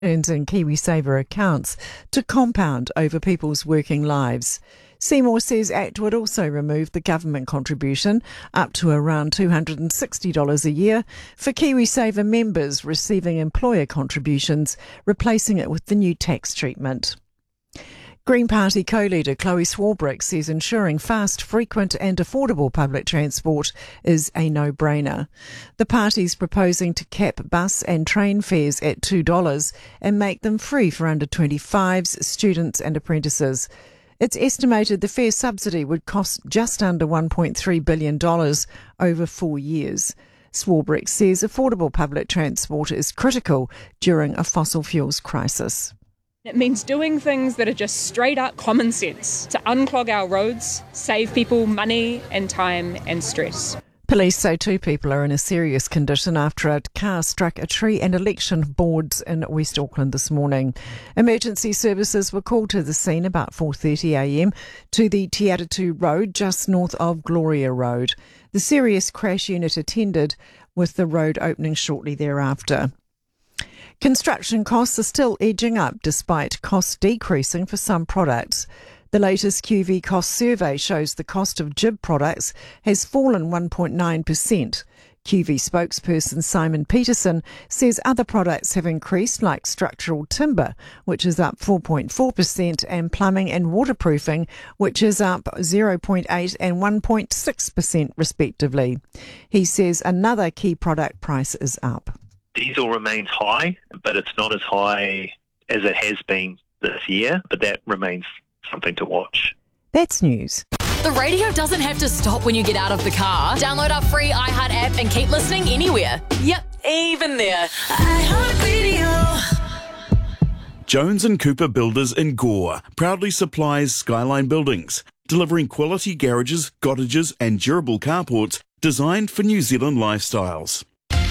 earns in KiwiSaver accounts to compound over people's working lives. Seymour says ACT would also remove the government contribution up to around $260 a year for KiwiSaver members receiving employer contributions, replacing it with the new tax treatment. Green Party co-leader Chloe Swarbrick says ensuring fast, frequent and affordable public transport is a no-brainer. The party's proposing to cap bus and train fares at $2 and make them free for under 25s, students and apprentices. It's estimated the fare subsidy would cost just under $1.3 billion over 4 years. Swarbrick says affordable public transport is critical during a fossil fuels crisis. It means doing things that are just straight up common sense to unclog our roads, save people money and time and stress. Police say 2 people are in a serious condition after a car struck a tree and election boards in West Auckland this morning. Emergency services were called to the scene about 4:30am to the Te Atatu Road just north of Gloria Road. The serious crash unit attended, with the road opening shortly thereafter. Construction costs are still edging up despite costs decreasing for some products. The latest QV cost survey shows the cost of GIB products has fallen 1.9%. QV spokesperson Simon Peterson says other products have increased, like structural timber, which is up 4.4%, and plumbing and waterproofing, which is up 0.8% and 1.6% respectively. He says another key product price is up. Diesel remains high, but it's not as high as it has been this year, but that remains something to watch. That's news. The radio doesn't have to stop when you get out of the car. Download our free iHeart app and keep listening anywhere. Yep, even there. iHeartRadio. Jones & Cooper Builders in Gore proudly supplies Skyline Buildings, delivering quality garages, cottages and durable carports designed for New Zealand lifestyles.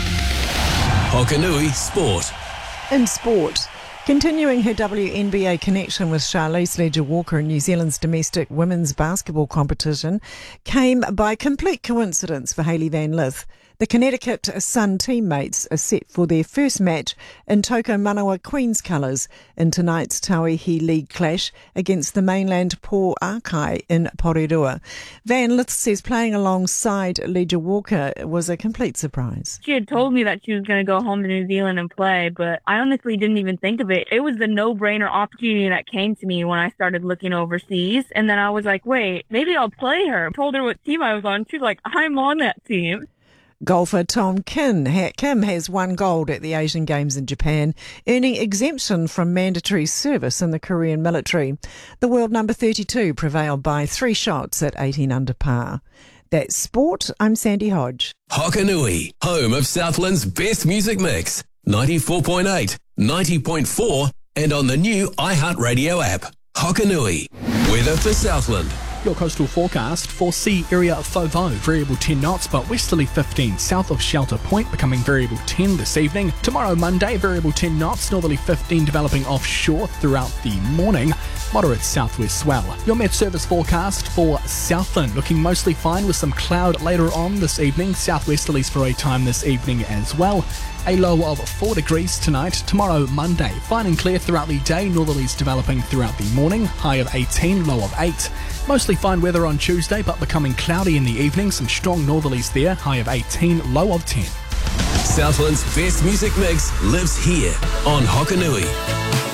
Hokanui Sport. In sport, continuing her WNBA connection with Charlize Leger-Walker in New Zealand's domestic women's basketball competition came by complete coincidence for Hayley Van Lith. The Connecticut Sun teammates are set for their first match in Toko Manawa Queens colours in tonight's Tauihi League clash against the mainland Pō-Ākai in Porirua. Van Lith says playing alongside Leger-Walker was a complete surprise. She had told me that she was going to go home to New Zealand and play, but I honestly didn't even think of it. It was the no-brainer opportunity that came to me when I started looking overseas, and then I was like, wait, maybe I'll play her. I told her what team I was on. She's like, I'm on that team. Golfer Tom Kim has won gold at the Asian Games in Japan, earning exemption from mandatory service in the Korean military. The world number 32 prevailed by 3 shots at 18 under par. That's sport. I'm Sandy Hodge. Hokanui, home of Southland's best music mix. 94.8, 90.4 and on the new iHeartRadio app. Hokanui, weather for Southland. Your coastal forecast for sea area of Fovo, variable 10 knots but westerly 15 south of Shelter Point, becoming variable 10 this evening. Tomorrow Monday, variable 10 knots, northerly 15 developing offshore throughout the morning. Moderate southwest swell. Your Met Service forecast for Southland, looking mostly fine with some cloud later on this evening. Southwesterlies for a time this evening as well. A low of 4 degrees tonight. Tomorrow Monday, fine and clear throughout the day. Northerlies developing throughout the morning. High of 18, low of 8. Mostly fine weather on Tuesday, but becoming cloudy in the evening. Some strong northerlies there. High of 18, low of 10. Southland's best music mix lives here on Hokanui.